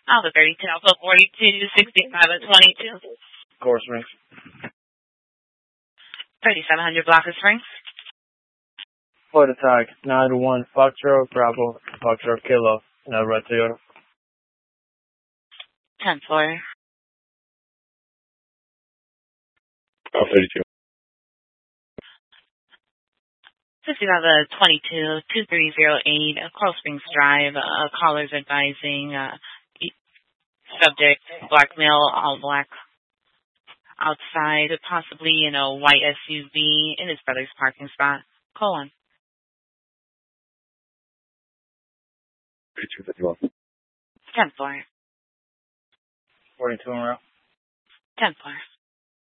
Alpha 32, Alpha 42, 65 at 22. Core Springs. 3700 Blocker Springs. Flight attack, 9-1, Foxtrot, Bravo, Foxtrot, Kilo, Red Toyota. 10th floor. Alpha 32. 55 22, 2308, Coral Springs Drive, callers advising, subject, black male, all black, outside, possibly in a white SUV in his brother's parking spot. Call on. 3251. 10th floor. 42 in a row. 10th floor.